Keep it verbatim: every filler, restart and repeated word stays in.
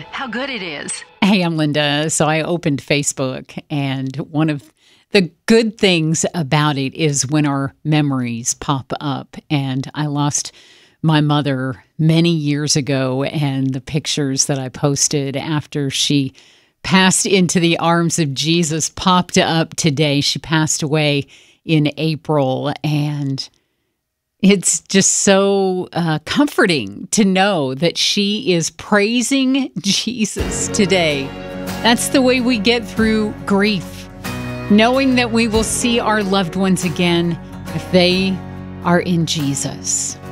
how good it is. Hey, I'm Linda. So I opened Facebook, and one of the good things about it is when our memories pop up. And I lost my mother many years ago, and the pictures that I posted after she passed into the arms of Jesus popped up today. She passed away in April, and it's just so uh, comforting to know that she is praising Jesus today. That's the way we get through grief, knowing that we will see our loved ones again if they are in Jesus.